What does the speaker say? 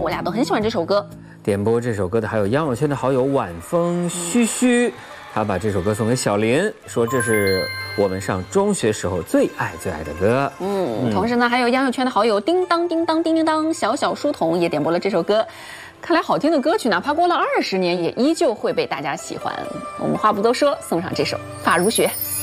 我俩都很喜欢这首歌。 点播这首歌的还有杨友圈的好友晚风嘘嘘，他把这首歌送给小林，说这是我们上中学时候最爱的歌。 同时呢，还有杨友圈的好友叮当叮当叮叮当小小书童也点播了这首歌。看来好听的歌曲，哪怕过了20年，也依旧会被大家喜欢。我们话不多说，送上这首《发如雪》。